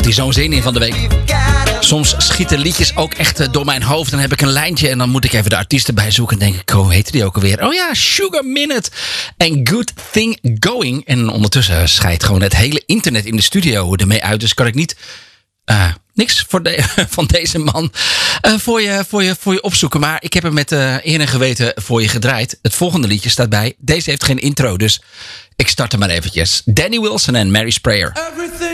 hier zo'n zin in van de week. Soms schieten liedjes ook echt door mijn hoofd. Dan heb ik een lijntje en dan moet ik even de artiesten bijzoeken. En denk ik, hoe heette die ook alweer? Oh ja, Sugar Minute. En Good Thing Going. En ondertussen scheidt gewoon het hele internet in de studio ermee uit. Dus kan ik niet... niks van deze man voor je opzoeken. Maar ik heb hem met eer en geweten voor je gedraaid. Het volgende liedje staat bij. Deze heeft geen intro, dus ik start hem maar eventjes. Danny Wilson en Mary Sprayer.